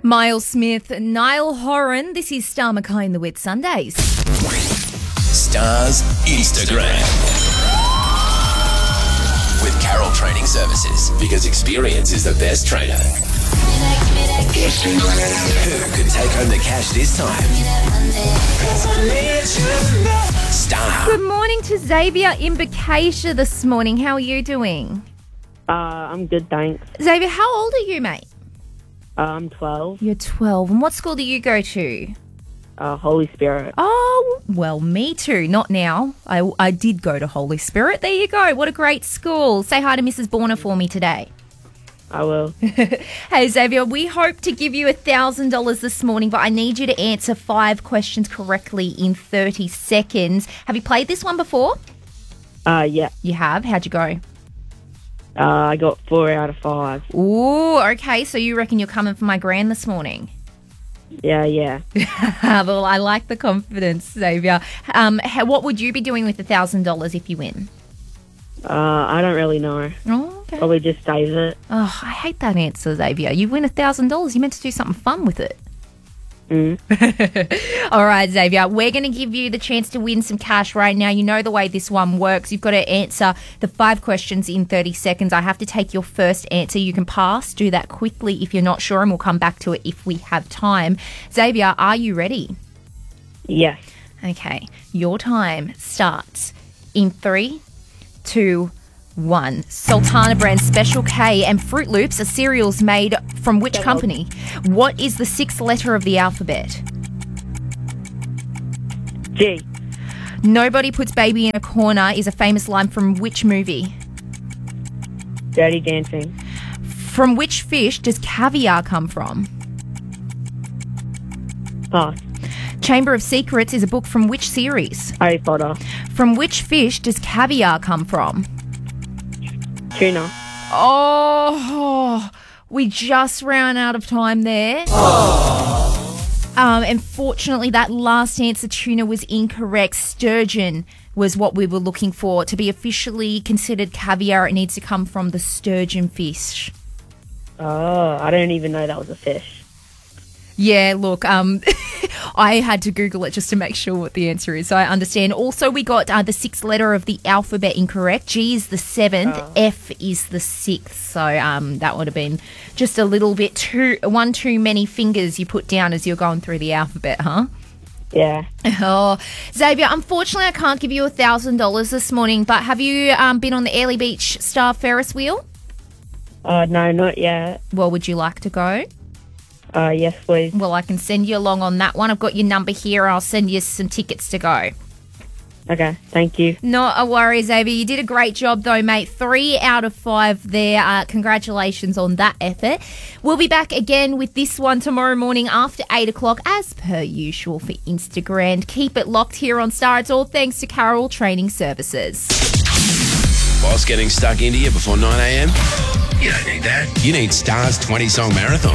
Miles Smith, Niall Horan. This is Star Mackay in the Wet Sundays. Star's Instagram. With Carroll Training Services, because experience is the best trainer. Who could take home the cash this time? Star. Good morning to Xavier in Bacacia this morning. How are you doing? I'm good, thanks. Xavier, how old are you, mate? I'm 12. You're 12. And what school do you go to? Holy Spirit. Oh, well, me too. Not now. I did go to Holy Spirit. There you go. What a great school. Say hi to Mrs. Borner for me today. I will. Hey, Xavier, we hope to give you $1,000 this morning, but I need you to answer 5 questions correctly in 30 seconds. Have you played this one before? Yeah. You have? How'd you go? I got 4 out of 5. Ooh, okay. So you reckon you're coming for my grand this morning? Yeah. Well, I like the confidence, Xavier. What would you be doing with $1,000 if you win? I don't really know. Oh, okay. Probably just save it. Oh, I hate that answer, Xavier. You win $1,000. You meant to do something fun with it. All right, Xavier, we're going to give you the chance to win some cash right now. You know the way this one works. You've got to answer the 5 questions in 30 seconds. I have to take your first answer. You can pass. Do that quickly if you're not sure, and we'll come back to it if we have time. Xavier, are you ready? Yes. Okay, your time starts in 3, 2, 1. Sultana brand Special K and Fruit Loops are cereals made from which company? What is the 6th letter of the alphabet? G. Nobody puts baby in a corner is a famous line from which movie? Dirty Dancing. From which fish does caviar come from? Pass. Chamber of Secrets is a book from which series? Harry Potter. From which fish does caviar come from? Tuna. Oh, we just ran out of time there. Unfortunately, that last answer, tuna, was incorrect. Sturgeon was what we were looking for. To be officially considered caviar, it needs to come from the sturgeon fish. Oh, I didn't even know that was a fish. Yeah, look, I had to Google it just to make sure what the answer is, so I understand. Also, we got the 6th letter of the alphabet incorrect. G is the 7th, F is the 6th, so that would have been just a little bit too many fingers you put down as you're going through the alphabet, huh? Yeah. Oh, Xavier, unfortunately, I can't give you $1,000 this morning, but have you been on the Airlie Beach Star Ferris wheel? No, not yet. Well, would you like to go? Yes, please. Well, I can send you along on that one. I've got your number here. I'll send you some tickets to go. Okay, thank you. Not a worry, Xavier. You did a great job, though, mate. 3 out of 5 there. Congratulations on that effort. We'll be back again with this one tomorrow morning after 8 o'clock, as per usual for Instagram. Keep it locked here on Star. It's all thanks to Carroll Training Services. Boss getting stuck into you before 9 a.m? You don't need that. You need Star's 20-song marathon.